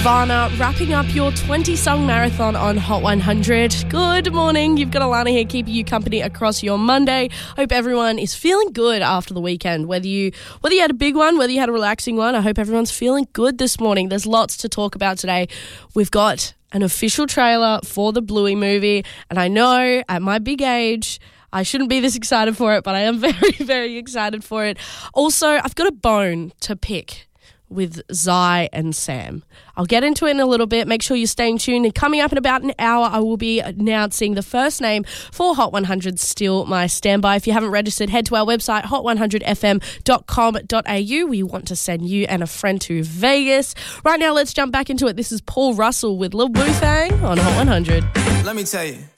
Nirvana wrapping up your 20-song marathon on Hot 100. Good morning. You've got Alana here keeping you company across your Monday. Hope everyone is feeling good after the weekend. Whether you had a big one, whether you had a relaxing one, I hope everyone's feeling good this morning. There's lots to talk about today. We've got an official trailer for the Bluey movie, and I know at my big age I shouldn't be this excited for it, but I am very, very excited for it. Also, I've got a bone to pick with Zai and Sam. I'll get into it in a little bit. Make sure you're staying tuned. And coming up in about an hour, I will be announcing the first name for Hot 100 Still My Standby. If you haven't registered, head to our website, hot100fm.com.au. We want to send you and a friend to Vegas. Right now, let's jump back into it. This is Paul Russell with Lil Wu Thang on Hot 100. Let me tell you.